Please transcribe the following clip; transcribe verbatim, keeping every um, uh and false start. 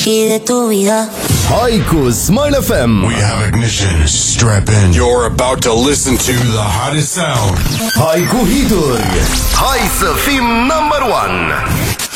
y de tu vida. Hai cu Smile F M. We have ignition. Strap in. You're about to listen to the hottest sound. Hai cu hituri. Hai să fim number one.